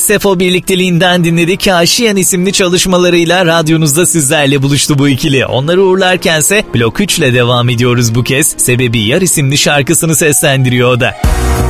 Sefo birlikteliğinden dinledik. Aşiyan isimli çalışmalarıyla radyonuzda sizlerle buluştu bu ikili. Onları uğurlarkense Blok 3 ile devam ediyoruz bu kez. Sebebi Yar isimli şarkısını seslendiriyor o da.